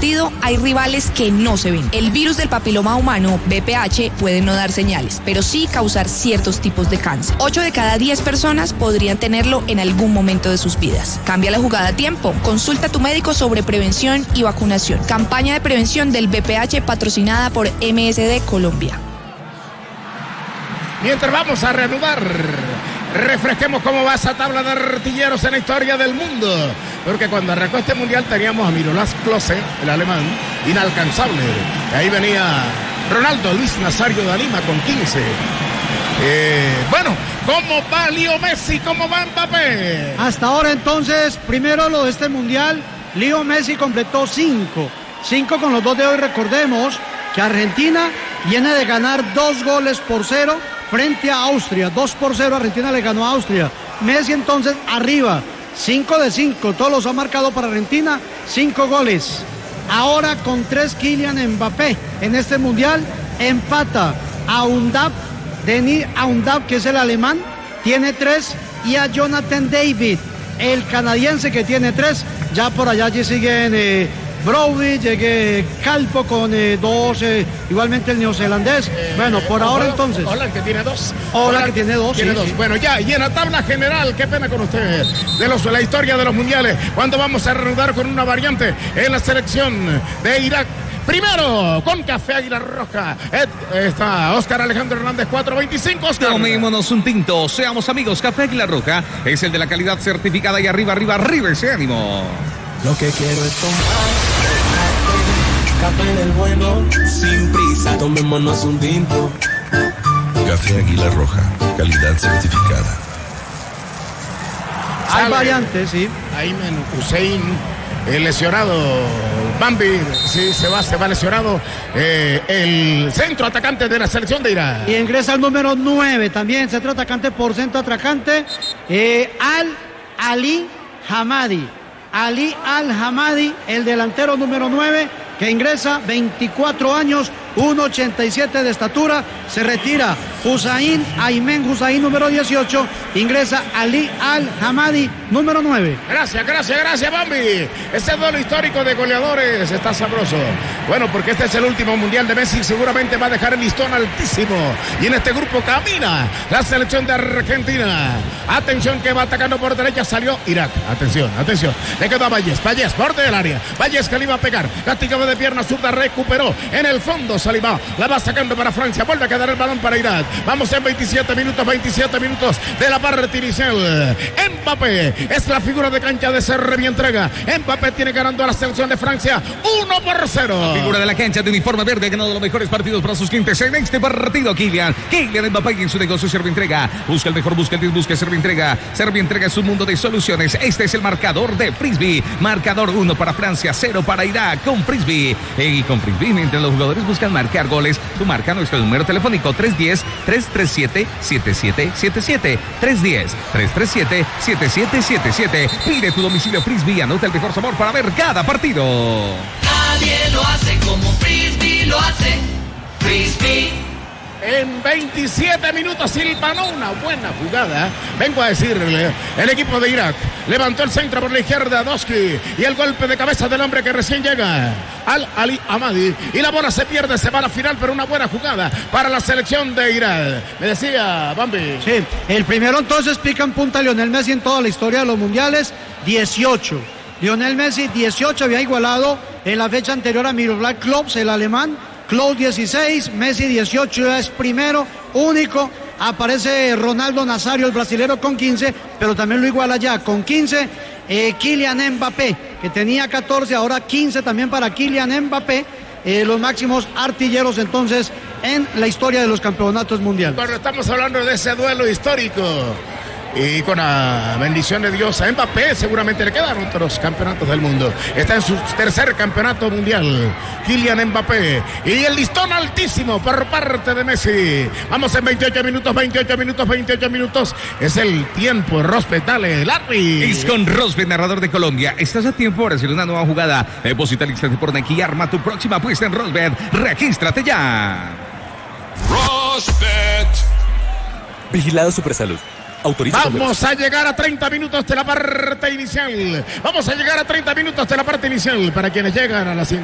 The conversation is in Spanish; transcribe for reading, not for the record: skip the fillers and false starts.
partido hay rivales que no se ven. El virus del papiloma humano, VPH, puede no dar señales, pero sí causar ciertos tipos de cáncer. 8 de cada 10 personas podrían tenerlo en algún momento de sus vidas. Cambia la jugada a tiempo. Consulta a tu médico sobre prevención y vacunación. Campaña de prevención del VPH patrocinada por MSD Colombia. Mientras vamos a reanudar, refresquemos cómo va esa tabla de artilleros en la historia del mundo. Porque cuando arrancó este mundial teníamos a Miroslav Klose, el alemán, inalcanzable. Ahí venía Ronaldo Luis Nazario de Lima con 15. Bueno, ¿cómo va Leo Messi? ¿Cómo va Mbappé? Hasta ahora entonces, primero lo de este mundial, Leo Messi completó 5 con los 2 de hoy. Recordemos que Argentina viene de ganar 2-0 frente a Austria. 2-0 Argentina le ganó a Austria. Messi entonces arriba, 5 de 5, todos los ha marcado para Argentina, 5 goles. Ahora con 3 Kylian Mbappé en este mundial, empata a Undab, Denis Undab, que es el alemán, tiene 3, y a Jonathan David, el canadiense, que tiene 3. Ya por allá allí siguen Brody, llegué Calpo con 2, igualmente el neozelandés. Bueno, por ahora entonces. Hola, que tiene 2. Hola, que tiene 2. Tiene sí, 2. sí. Bueno, ya, y en la tabla general, qué pena con ustedes, de la historia de los mundiales, cuando vamos a reanudar con una variante en la selección de Irak. Primero, con Café Águila Roja, está Oscar Alejandro Hernández, 4.25. Oscar. Tomémonos un tinto, seamos amigos. Café Águila Roja es el de la calidad certificada, y arriba ese ánimo. Lo que quiero es tomar café del bueno, sin prisa, tomémonos un tinto. Café Águila Roja, calidad certificada. Hay variantes, sí. Ayman Hussein, el lesionado. Bambi, sí, se va lesionado. El centro atacante de la selección de Irak. Y ingresa el número 9 también, centro atacante por centro atacante, Ali Hamadi. Ali Al-Hamadi, el delantero número 9, que ingresa, 24 años, 1.87 de estatura, se retira Ayman Hussein, número 18, ingresa Ali Al-Hamadi, número 9. Gracias, Bambi. Ese duelo histórico de goleadores está sabroso. Bueno, porque este es el último mundial de Messi, seguramente va a dejar el listón altísimo. Y en este grupo camina la selección de Argentina. Atención, que va atacando por derecha, salió Irak. Atención. Le quedó a Valles, borde del área. Valles, que le iba a pegar. Castigado de pierna zurda, recuperó. En el fondo, Saliba la va sacando para Francia. Vuelve a quedar el balón para Irak. Vamos en 27 minutos de la parte inicial. Mbappé es la figura de cancha de Servientrega. Mbappé tiene ganando a la selección de Francia 1-0. La figura de la cancha de uniforme verde ha ganado los mejores partidos para sus clientes en este partido. Kylian Mbappé en su negocio Servientrega. Busca el mejor, busca el 10, busca Servientrega. Servientrega es un mundo de soluciones. Este es el marcador de Frisbee. Marcador 1 para Francia, 0 para Irak con Frisbee. Y con Frisbee, mientras los jugadores buscan marcar goles, tú marca nuestro número telefónico 310-337-7777. 310-337-7777. Pide tu domicilio Frisbee, anota el mejor sabor para ver cada partido. Nadie lo hace como Frisbee lo hace. Frisbee. En 27 minutos silvanó una buena jugada. Vengo a decirle, el equipo de Irak levantó el centro por la izquierda, Doski, y el golpe de cabeza del hombre que recién llega, Ali Hamadi, y la bola se pierde, se va a la final, pero una buena jugada para la selección de Irak. Me decía Bambi. Sí, el primero entonces pica en punta Lionel Messi en toda la historia de los mundiales, 18. Lionel Messi 18, había igualado en la fecha anterior a Miroslav Klose, el alemán. Klose 16, Messi 18, ya es primero, único. Aparece Ronaldo Nazario, el brasilero, con 15, pero también lo iguala ya con 15 Kylian Mbappé, que tenía 14, ahora 15 también para Kylian Mbappé. Los máximos artilleros entonces en la historia de los campeonatos mundiales. Bueno, estamos hablando de ese duelo histórico. Y con la bendición de Dios a Mbappé seguramente le quedan otros campeonatos del mundo. Está en su tercer campeonato mundial, Kylian Mbappé. Y el listón altísimo por parte de Messi. Vamos en 28 minutos. Es el tiempo. Rosbet, dale, Larry. Es con Rosbet, narrador de Colombia. Estás a tiempo para hacer una nueva jugada. Deposita el instante por Nike y arma tu próxima apuesta en Rosbet. Regístrate ya. Rosbet. Vigilado Supersalud. Vamos a llegar a 30 minutos de la parte inicial. Para quienes llegan a la